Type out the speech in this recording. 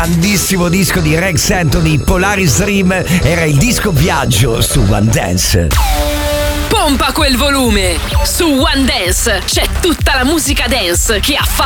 grandissimo disco di Rex Anthony, Polaris Dream, era il disco Viaggio su One Dance. Pompa quel volume! Su One Dance c'è tutta la musica dance che ha fatto